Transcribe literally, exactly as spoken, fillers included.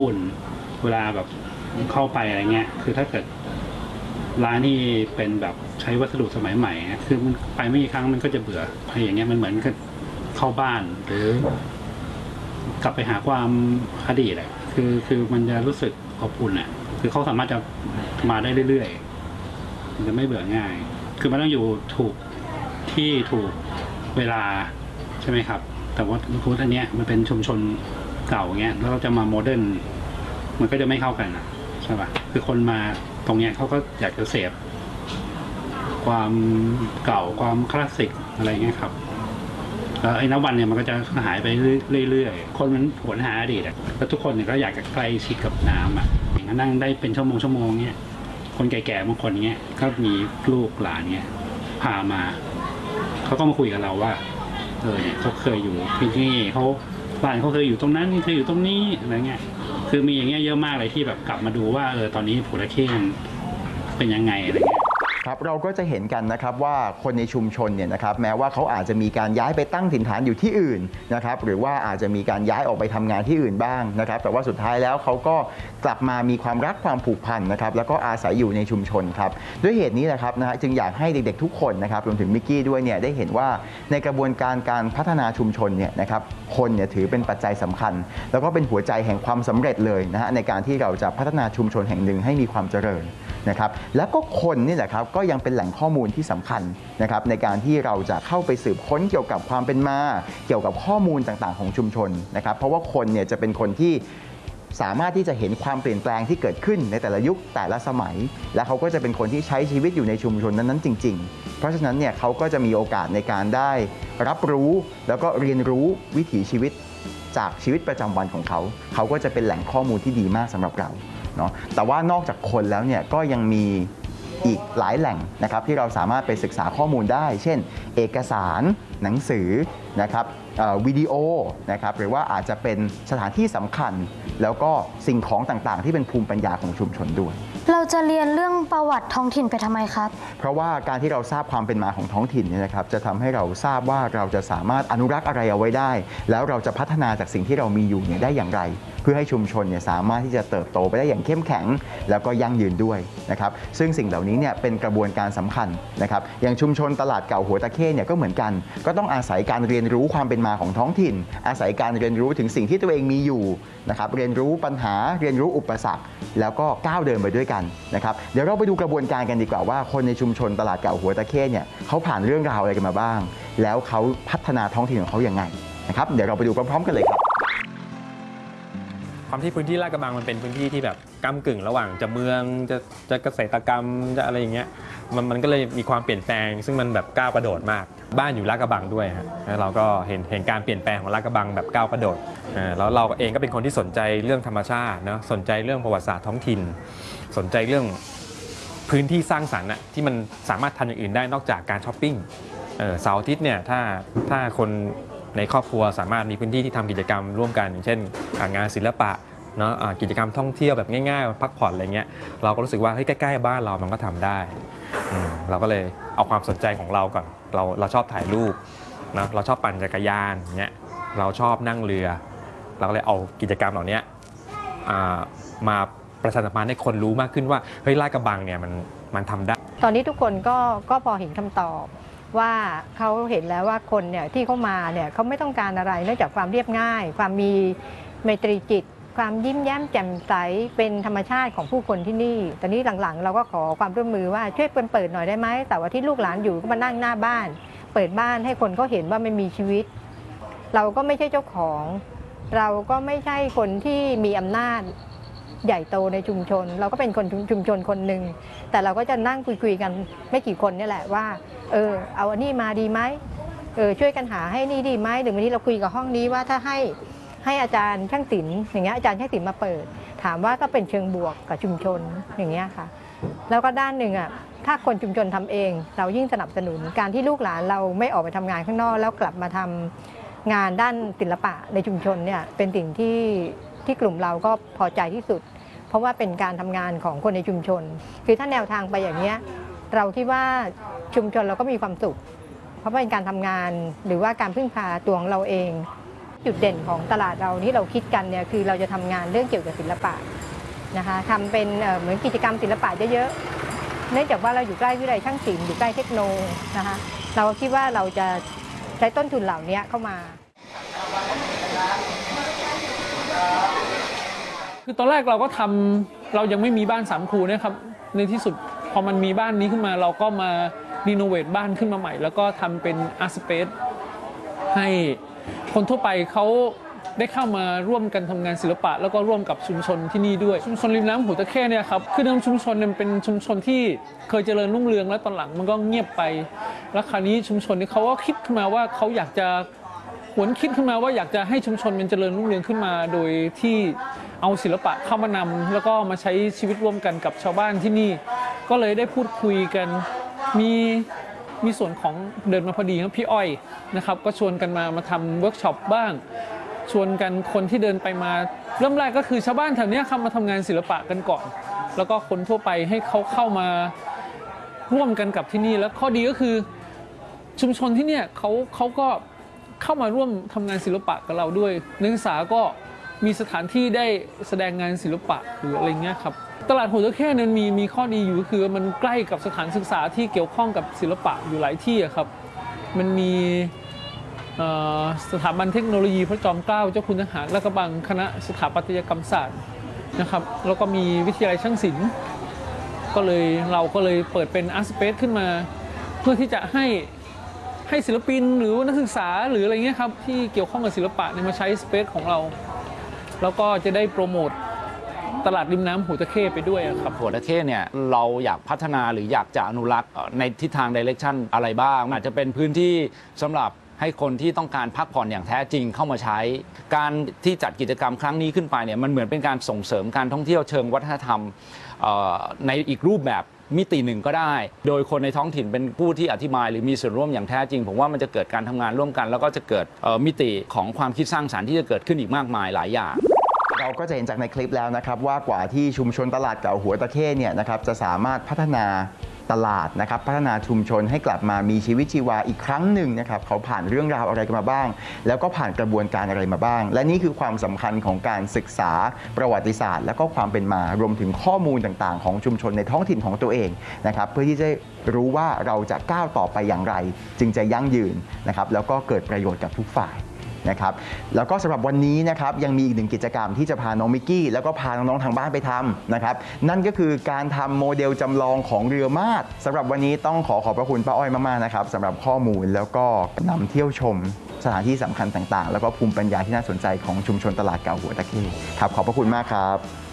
อุ่นเวลาแบบเข้าไปอะไรเงี้ยคือถ้าเกิดร้านที่เป็นแบบใช้วัสดุสมัยใหม่คือมันไปไม่กี่ครั้งมันก็จะเบื่ออะไรอย่างเงี้ยมันเหมือนกับเข้าบ้านหรือกลับไปหาความอดีตแหละคือคือมันจะรู้สึกอบอุ่นอ่ะคือเขาสามารถจะมาได้เรื่อยๆมันจะไม่เบื่อง่ายคือมันต้องอยู่ถูกที่ถูกเวลาใช่ไหมครับแต่ว่าพูดอันเนี้ยมันเป็นชุมชนเก่าเงี้ยแล้วเราจะมาโมเดิร์นมันก็จะไม่เข้ากันอ่ะใช่ป่ะคือคนมาตรงเนี้ยเขาก็อยากจะเสพความเก่าความคลาสสิกอะไรเงี้ยครับแล้วไอ้นวันเนี่ยมันก็จะหายไปเรื่อยๆคนมันหวนหาอดีตอ่ะแล้วทุกคนเนี่ยก็อยากจะใกล้ชิดกับน้ำอ่ะอย่างนั้นนั่งได้เป็นชั่วโมงชั่วโมงเนี้ยคนแก่ๆบางคนเงี้ยก็มีลูกหลานเงี้ยพามาเขาก็มาคุยกับเราว่าเออเนี่ยเขาเคยอยู่ที่นี่เขาบ้านเขาเคยอยู่ตรงนั้นเคยอยู่ตรงนี้อะไรเงี้ยคือมีอย่างเงี้ยเยอะมากเลยที่แบบกลับมาดูว่าเออตอนนี้ผูตะเข้มันเป็นยังไงอะไรเงี้ยครับเราก็จะเห็นกันนะครับว่าคนในชุมชนเนี่ยนะครับแม้ว่าเขาอาจจะมีการย้ายไปตั้งถิ่นฐานอยู่ที่อื่นนะครับหรือว่าอาจจะมีการย้ายออกไปทำงานที่อื่นบ้างนะครับแต่ว่าสุดท้ายแล้วเขาก็กลับมามีความรักความผูกพันนะครับแล้วก็อาศัยอยู่ในชุมชนครับด้วยเหตุนี้นะครับนะฮะจึงอยากให้เด็กๆทุกคนนะครับรวมถึงมิกกี้ด้วยเนี่ยได้เห็นว่าในกระบวนการการพัฒนาชุมชนเนี่ยนะครับคนเนี่ยถือเป็นปัจจัยสำคัญแล้วก็เป็นหัวใจแห่งความสำเร็จเลยนะฮะในการที่เราจะพัฒนาชุมชนแห่งหนึ่งให้มีความเจริญนะครับแล้วก็คนนี่แหละครับก็ยังเป็นแหล่งข้อมูลที่สำคัญนะครับในการที่เราจะเข้าไปสืบค้นเกี่ยวกับความเป็นมาเกี่ยวกับข้อมูลต่างๆของชุมชนนะครับเพราะว่าคนเนี่ยจะเป็นคนที่สามารถที่จะเห็นความเปลี่ยนแปลงที่เกิดขึ้นในแต่ละยุคแต่ละสมัยและเขาก็จะเป็นคนที่ใช้ชีวิตอยู่ในชุมชนนั้นๆจริงๆเพราะฉะนั้นเนี่ยเขาก็จะมีโอกาสในการได้รับรู้แล้วก็เรียนรู้วิถีชีวิตจากชีวิตประจำวันของเขาเขาก็จะเป็นแหล่งข้อมูลที่ดีมากสำหรับเราเนาะแต่ว่านอกจากคนแล้วเนี่ยก็ยังมีอีกหลายแหล่งนะครับที่เราสามารถไปศึกษาข้อมูลได้เช่นเอกสารหนังสือนะครับวิดีโอนะครับหรือว่าอาจจะเป็นสถานที่สำคัญแล้วก็สิ่งของต่างๆที่เป็นภูมิปัญญาของชุมชนด้วยเราจะเรียนเรื่องประวัติท้องถิ่นไปทำไมครับเพราะว่าการที่เราทราบความเป็นมาของท้องถิ่นเนี่ยนะครับจะทำให้เราทราบว่าเราจะสามารถอนุรักษ์อะไรเอาไว้ได้แล้วเราจะพัฒนาจากสิ่งที่เรามีอยู่เนี่ยได้อย่างไรเพื่อให้ชุมชนเนี่ยสามารถที่จะเติบโตไปได้อย่างเข้มแข็งแล้วก็ยั่งยืนด้วยนะครับซึ่งสิ่งเหล่านี้เนี่ยเป็นกระบวนการสำคัญนะครับอย่างชุมชนตลาดเก่าหัวตะเข้เนี่ยก็เหมือนกันก็ต้องอาศัยการเรียนรู้ความเป็นมาของท้องถิ่นอาศัยการเรียนรู้ถึงสิ่งที่ตัวเองมีอยู่นะครับเรียนรู้ปัญหาเรียนรู้อุปสรรคแล้วก็ก้าวเดินไปด้วยกันนะครับเดี๋ยวเราไปดูกระบวนการกันดีกว่าว่าคนในชุมชนตลาดเก่าหัวตะเข้เนี่ยเขาผ่านเรื่องราวอะไรกันมาบ้างแล้วเขาพัฒนาท้องถิ่นของเขาอย่างไงนะครับเดี๋ยวเราไปดูพร้อมๆกันเลยครับความที่พื้นที่ลาดกระบังมันเป็นพื้นที่ที่แบบก้ำกึ่งระหว่างจะเมืองจะจะเกษตรกรรมจะอะไรอย่างเงี้ยมันมันก็เลยมีความเปลี่ยนแปลงซึ่งมันแบบก้าวกระโดดมากบ้านอยู่ลาดกระบังด้วยฮะแล้วเราก็เห็นเห็นการเปลี่ยนแปลงของลาดกระบังแบบก้าวกระโดดแล้วเราเองก็เป็นคนที่สนใจเรื่องธรรมชาตินะสนใจเรื่องประวัติศาสตร์ท้องถิ่นสนใจเรื่องพื้นที่สร้างสรรค์อะที่มันสามารถทำอย่างอื่นได้นอกจากการช้อปปิ้งเสาร์อาทิตย์เนี่ยถ้าถ้าคนในครอบครัวสามารถมีพื้นที่ที่ทำกิจกรรมร่วมกันอย่างเช่นงานศิลปะเนาะกิจกรรมท่องเที่ยวแบบง่ายๆพักผ่อนอะไรเงี้ยเราก็รู้สึกว่าเฮ้ยใกล้ๆบ้านเรามันก็ทำได้เราก็เลยเอาความสนใจของเราก่อนเราเราชอบถ่ายรูปนะเราชอบปั่นจักรยานเงี้ยเราชอบนั่งเรือเราก็เลยเอากิจกรรมเหล่านี้มาประชาสัมพันธ์ให้คนรู้มากขึ้นว่าเฮ้ยลาดกระบังเนี่ยมันมันทำได้ตอนนี้ทุกคนก็ก็พอเห็นคำตอบว่าเขาเห็นแล้วว่าคนเนี่ยที่เขามาเนี่ยเขาไม่ต้องการอะไรนอกจากความเรียบง่ายความมีไมตรีจิตความยิ้มแย้มแจ่มใสเป็นธรรมชาติของผู้คนที่นี่ตอนนี้หลังๆเราก็ขอความร่วมมือว่าช่วยเปิดหน่อยได้ไหมแต่ว่าที่ลูกหลานอยู่ก็มานั่งหน้าบ้านเปิดบ้านให้คนเขาเห็นว่ามันมีชีวิตเราก็ไม่ใช่เจ้าของเราก็ไม่ใช่คนที่มีอำนาจใหญ่โตในชุมชนเราก็เป็นคนชุมชนคนหนึ่งแต่เราก็จะนั่งคุยๆกันไม่กี่คนนี่แหละว่าเออเอาอันนี้มาดีไหมเออช่วยกันหาให้นี่ดีไหมหรือวันนี้เราคุยกับห้องนี้ว่าถ้าให้ให้อาจารย์ช่างศิลป์อย่างเงี้ยอาจารย์ช่างศิลป์มาเปิดถามว่าก็เป็นเชิงบวกกับชุมชนอย่างเงี้ยค่ะแล้วก็ด้านหนึ่งอ่ะถ้าคนชุมชนทำเองเรายิ่งสนับสนุนการที่ลูกหลานเราไม่ออกไปทำงานข้างนอกแล้วกลับมาทำงานด้านศิลปะในชุมชนเนี่ยเป็นสิ่งที่ที่กลุ่มเราก็พอใจที่สุดเพราะว่าเป็นการทำงานของคนในชุมชนคือถ้าแนวทางไปอย่างเงี้ยเราคิดว่าชุมชนเราก็มีความสุขเพราะเป็นการทำงานหรือว่าการพึ่งพาตัวของเราเองจุดเด่นของตลาดเราที่เราคิดกันเนี่ยคือเราจะทำงานเรื่องเกี่ยวกับศิลปะนะคะทำเป็นเหมือนกิจกรรมศิลปะเยอะๆเนื่องจากว่าเราอยู่ใกล้วิทยาลัยช่างศิลป์อยู่ใกล้เทคโนนะคะเราคิดว่าเราจะใช้ต้นทุนเหล่านี้เข้ามาคือตอนแรกเราก็ทำเรายังไม่มีบ้านสามครูนะครับในที่สุดพอมันมีบ้านนี้ขึ้นมาเราก็มารีโนเวทบ้านขึ้นมาใหม่แล้วก็ทำเป็นอาร์ตสเปซให้คนทั่วไปเขาได้เข้ามาร่วมกันทำงานศิลปะแล้วก็ร่วมกับชุมชนที่นี่ด้วยชุมชนริมน้ำหูตะเข้เนี่ยครับคือเดิมชุมชนเนี่ยเป็นชุมชนที่เคยเจริญรุ่งเรืองแล้วตอนหลังมันก็เงียบไปแล้วคราวนี้ชุมชนนี้เขาก็คิดขึ้นมาว่าเขาอยากจะหวนคิดขึ้นมาว่าอยากจะให้ชุมชนมันเจริญรุ่งเรืองขึ้นมาโดยที่เอาศิลปะเข้ามานำแล้วก็มาใช้ชีวิตร่วมกันกับชาวบ้านที่นี่ก็เลยได้พูดคุยกันมีมีส่วนของเดินมาพอดีครับพี่อ้อยนะครับก็ชวนกันมามาทำเวิร์กช็อปบ้างชวนกันคนที่เดินไปมาเริ่มแรกก็คือชาวบ้านแถวนี้ครับมาทำงานศิลปะกันก่อนแล้วก็คนทั่วไปให้เขาเข้ามาร่วมกันกับที่นี่แล้วข้อดีก็คือชุมชนที่เนี่ยเขาเขาก็เข้ามาร่วมทำงานศิลปะกับเราด้วยนักศึกษาก็มีสถานที่ได้แสดงงานศิลปะหรืออะไรเงี้ยครับตลาดหูตะเข้นั้นมีมีข้อดีอยู่คือมันใกล้กับสถานศึกษาที่เกี่ยวข้องกับศิลปะอยู่หลายที่ครับมันมีสถาบันเทคโนโลยีพระจอมเกล้าเจ้าคุณทหารลาดกระบังคณะสถาปัตยกรรมศาสตร์นะครับแล้วก็มีวิทยาลัยช่างศิลป์ก็เลยเราก็เลยเปิดเป็นอาร์ตสเปซขึ้นมาเพื่อที่จะให้ให้ศิลปินหรือนักศึกษาหรืออะไรเงี้ยครับที่เกี่ยวข้องกับศิลปะเนี่ยมาใช้สเปซของเราแล้วก็จะได้โปรโมทตลาดริมน้ำหูตะเข้ไปด้วยครับหูตะเข้เนี่ยเราอยากพัฒนาหรืออยากจะอนุรักษ์ในทิศทางไดเรกชันอะไรบ้างอาจจะเป็นพื้นที่สำหรับให้คนที่ต้องการพักผ่อนอย่างแท้จริงเข้ามาใช้การที่จัดกิจกรรมครั้งนี้ขึ้นไปเนี่ยมันเหมือนเป็นการส่งเสริมการท่องเที่ยวเชิงวัฒนธรรมในอีกรูปแบบมิติหนึ่งก็ได้โดยคนในท้องถิ่นเป็นผู้ที่อธิบายหรือมีส่วนร่วมอย่างแท้จริงผมว่ามันจะเกิดการทำงานร่วมกันแล้วก็จะเกิดมิติของความคิดสร้างสรรค์ที่จะเกิดขึ้นอีกมากมายหลายอย่างเราก็จะเห็นจากในคลิปแล้วนะครับว่ากว่าที่ชุมชนตลาดเก่าหัวตะเข้เนี่ยนะครับจะสามารถพัฒนาตลาดนะครับพัฒนาชุมชนให้กลับมามีชีวิตชีวาอีกครั้งหนึ่งนะครับเขาผ่านเรื่องราวอะไรกันมาบ้างแล้วก็ผ่านกระบวนการอะไรมาบ้างและนี่คือความสำคัญของการศึกษาประวัติศาสตร์และก็ความเป็นมารวมถึงข้อมูลต่างๆของชุมชนในท้องถิ่นของตัวเองนะครับเพื่อที่จะรู้ว่าเราจะก้าวต่อไปอย่างไรจึงจะยั่งยืนนะครับแล้วก็เกิดประโยชน์กับทุกฝ่ายนะครับแล้วก็สำหรับวันนี้นะครับยังมีอีกหนึ่งกิจกรรมที่จะพาน้องมิกกี้แล้วก็พาน้องๆทางบ้านไปทำนะครับนั่นก็คือการทำโมเดลจำลองของเรือมาดสำหรับวันนี้ต้องขอขอบพระคุณป้าอ้อยมากๆนะครับสำหรับข้อมูลแล้วก็นำเที่ยวชมสถานที่สำคัญต่างๆแล้วก็ภูมิปัญญาที่น่าสนใจของชุมชนตลาดเก่าหัวตะเข้ครับขอบพระคุณมากครับ